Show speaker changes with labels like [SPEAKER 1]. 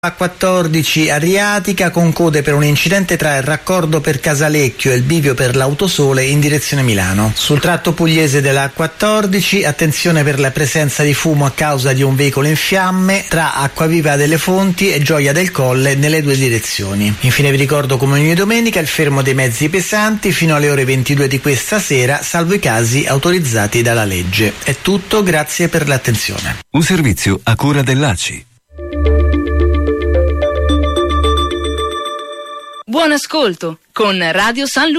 [SPEAKER 1] A14 Adriatica con code per un incidente tra il raccordo per Casalecchio e il bivio per l'Autosole in direzione Milano. Sul tratto pugliese della A14 attenzione per la presenza di fumo a causa di un veicolo in fiamme tra Acquaviva delle Fonti e Gioia del Colle nelle due direzioni. Infine vi ricordo come ogni domenica il fermo dei mezzi pesanti fino alle ore 22 di questa sera, salvo i casi autorizzati dalla legge. È tutto, grazie per l'attenzione.
[SPEAKER 2] Un servizio a cura dell'ACI.
[SPEAKER 3] Buon ascolto con Radio San Luca.